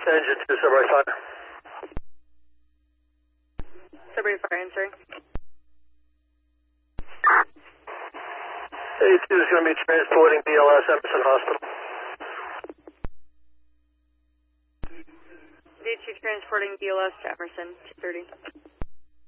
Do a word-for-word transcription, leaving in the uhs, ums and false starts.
Engine two, Subway Fire. Subway Fire answering. A two is going to be transporting B L S Emerson Hospital. D two transporting B L S to Emerson, two thirty.